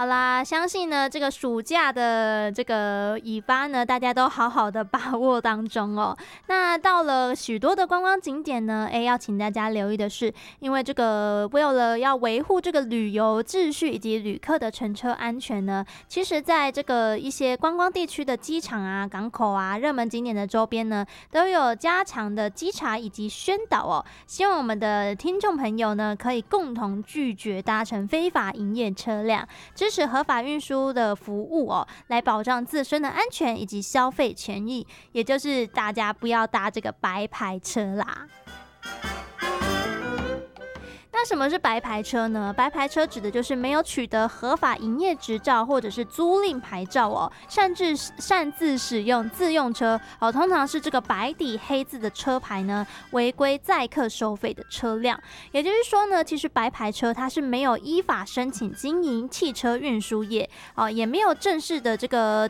好啦，相信呢这个暑假的这个尾巴呢，大家都好好的把握当中哦。那到了许多的观光景点呢，要请大家留意的是，因为这个为了要维护这个旅游秩序以及旅客的乘车安全呢，其实在这个一些观光地区的机场啊、港口啊、热门景点的周边呢，都有加强的稽查以及宣导哦。希望我们的听众朋友呢，可以共同拒绝搭乘非法营业车辆。支持合法运输的服务哦，来保障自身的安全以及消费权益，也就是大家不要搭这个白牌车啦。那什么是白牌车呢？白牌车指的就是没有取得合法营业执照或者是租赁牌照哦，擅自使用自用车哦，通常是这个白底黑字的车牌呢，违规载客收费的车辆。也就是说呢，其实白牌车它是没有依法申请经营汽车运输业哦，也没有正式的这个